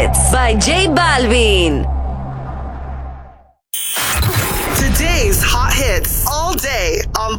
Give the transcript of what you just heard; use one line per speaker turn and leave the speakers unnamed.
Hits by J Balvin.
Today's hot hits all day on